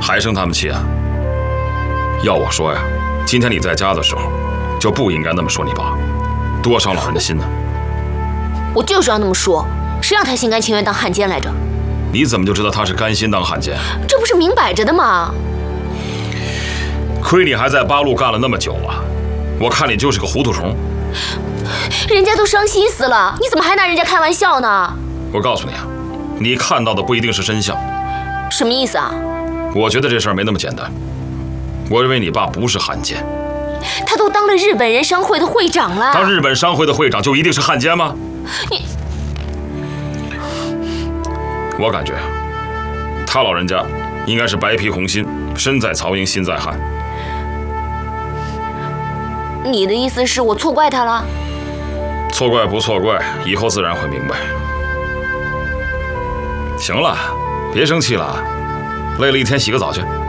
还生他们气啊？要我说呀，今天你在家的时候，就不应该那么说你爸，多伤老人的心呢。 我就是要那么说，谁让他心甘情愿当汉奸来着？ 你怎么就知道他是甘心当汉奸？ 这不是明摆着的吗？ 亏你还在八路干了那么久啊！我看你就是个糊涂虫。 人家都伤心死了，你怎么还拿人家开玩笑呢？ 我告诉你啊，你看到的不一定是真相。 什么意思啊？ 我觉得这事儿没那么简单。我认为你爸不是汉奸。 他都当了日本人商会的会长了。 当日本商会的会长就一定是汉奸吗？我感觉啊，他老人家应该是白皮红心，身在曹营心在汉。 你的意思是我错怪他了？ 错怪不错怪，以后自然会明白。行了，别生气了，累了一天，洗个澡去。